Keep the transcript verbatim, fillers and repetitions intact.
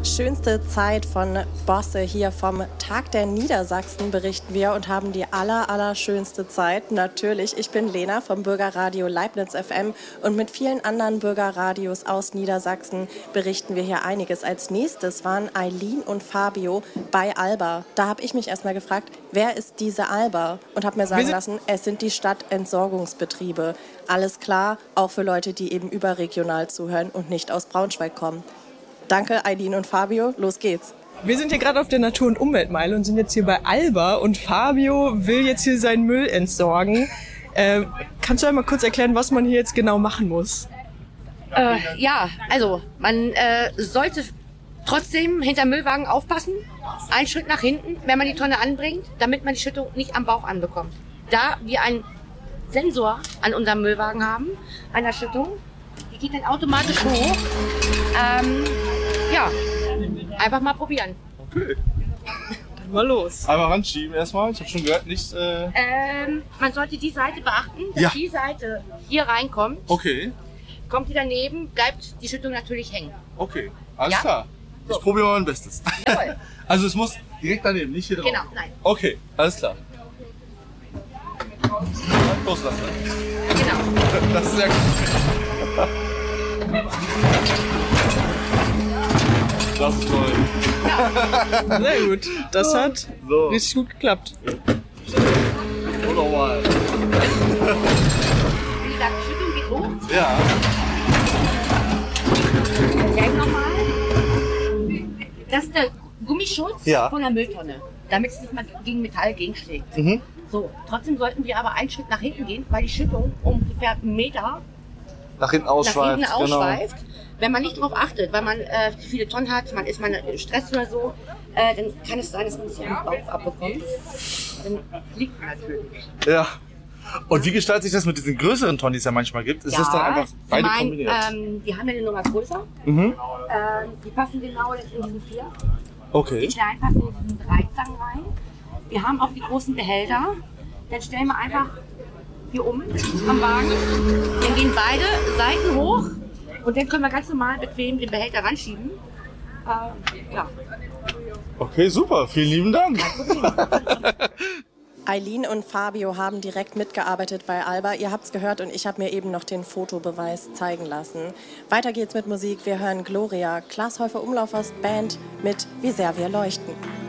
Schönste Zeit von Bosse hier vom Tag der Niedersachsen berichten wir und haben die aller, aller schönste Zeit. Natürlich, ich bin Lena vom Bürgerradio Leibniz F M und mit vielen anderen Bürgerradios aus Niedersachsen berichten wir hier einiges. Als nächstes waren Eileen und Fabio bei Alba. Da habe ich mich erstmal gefragt, wer ist diese Alba? Und habe mir sagen lassen, es sind die Stadtentsorgungsbetriebe. Alles klar, auch für Leute, die eben überregional zuhören und nicht aus Braunschweig kommen. Danke, Eileen und Fabio. Los geht's. Wir sind hier gerade auf der Natur- und Umweltmeile und sind jetzt hier bei Alba und Fabio will jetzt hier seinen Müll entsorgen. Äh, kannst du einmal kurz erklären, was man hier jetzt genau machen muss? Äh, ja, also man äh, sollte trotzdem hinter Müllwagen aufpassen. Einen Schritt nach hinten, wenn man die Tonne anbringt, damit man die Schüttung nicht am Bauch anbekommt. Da wir einen Sensor an unserem Müllwagen haben, einer Schüttung, die geht dann automatisch hoch. Ähm, ja, einfach mal probieren. Okay. Dann mal los. Einmal ranschieben erstmal. Ich habe schon gehört, nicht... Äh Ähm, man sollte die Seite beachten, dass Ja. die Seite hier reinkommt. okay, Kommt die daneben, bleibt die Schüttung natürlich hängen. okay. Alles Ja? klar. Ich So. probiere mein Bestes. Jawohl. Also es muss direkt daneben, nicht hier drauf. Genau, nein. Okay, alles klar. Loslassen. Genau. Das ist sehr gut. Das ist toll. Sehr gut. Das hat So. richtig gut geklappt. Und nochmal. Wie gesagt, die Schüttung geht hoch. Ja. Gleich nochmal. Das ist der Gummischutz Ja. von der Mülltonne, damit es nicht mal gegen Metall gegenschlägt. Mhm. So, trotzdem sollten wir aber einen Schritt nach hinten gehen, weil die Schüttung ungefähr einen Meter Nach hinten nach ausschweift. hinten ausschweift. Wenn man nicht darauf achtet, weil man äh, zu viele Tonnen hat, man ist mal im Stress oder so, äh, dann kann es sein, dass man es am Bauch abbekommt. Dann fliegt man natürlich. Genau. Ja. Und wie gestaltet sich das mit diesen größeren Tonnen, die es ja manchmal gibt? Ist das dann einfach beide ich mein, kombiniert? Ähm, die haben ja eine Nummer größer. Mhm. Ähm, die passen genau in diesen vier. Okay. Die kleinen passen in diesen Dreizang rein. Wir haben auch die großen Behälter. Dann stellen wir einfach hier um am Wagen. Dann gehen beide Seiten hoch und dann können wir ganz normal bequem den Behälter ranschieben. Äh, ja. Okay, super. Vielen lieben Dank. Eileen und Fabio haben direkt mitgearbeitet bei Alba. Ihr habt's gehört und ich habe mir eben noch den Fotobeweis zeigen lassen. Weiter geht's mit Musik. Wir hören Gloria, Klaas Häufer Umlaufers Band mit Wie sehr wir leuchten.